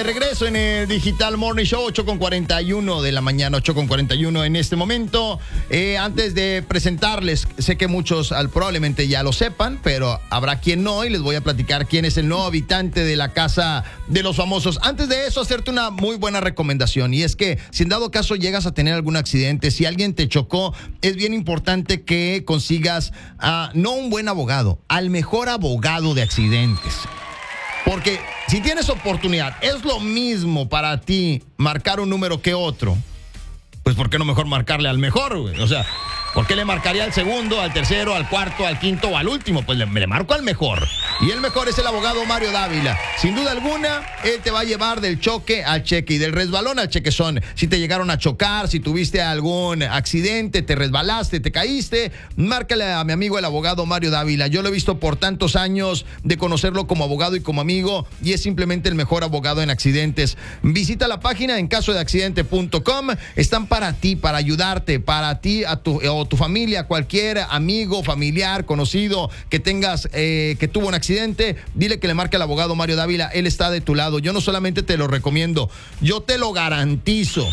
regreso en el Digital Morning Show, 8:41 de la mañana, 8:41 en este momento. Antes de presentarles, sé que muchos probablemente ya lo sepan, pero habrá quien no, y les voy a platicar quién es el nuevo habitante de la Casa de los Famosos. Antes de eso, hacerte una muy buena recomendación, y es que si en dado caso llegas a tener algún accidente, si alguien te chocó, es bien importante que consigas no un buen abogado, al mejor abogado de accidentes. Porque si tienes oportunidad, es lo mismo para ti marcar un número que otro. Pues ¿por qué no mejor marcarle al mejor, güey? O sea, ¿por qué le marcaría al segundo, al tercero, al cuarto, al quinto o al último? Pues le marco al mejor. Y el mejor es el abogado Mario Dávila. Sin duda alguna, él te va a llevar del choque al cheque y del resbalón al chequezón. Si te llegaron a chocar, si tuviste algún accidente, te resbalaste, te caíste, márcale a mi amigo el abogado Mario Dávila. Yo lo he visto por tantos años de conocerlo como abogado y como amigo, y es simplemente el mejor abogado en accidentes. Visita la página en casodeaccidente.com. Están para ti, para ayudarte, para ti o tu familia, cualquier amigo, familiar, conocido que tengas que tuvo un accidente, dile que le marque al abogado Mario Dávila. Él está de tu lado. Yo no solamente te lo recomiendo, yo te lo garantizo.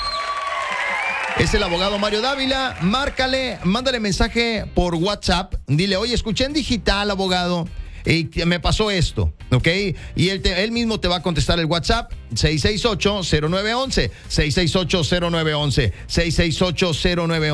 Es el abogado Mario Dávila. Márcale, mándale mensaje por WhatsApp. Dile, oye, escuché en Digital, abogado, y me pasó esto, ¿ok? Y él mismo te va a contestar el WhatsApp, 668-0911, 668-0911, 668-0911.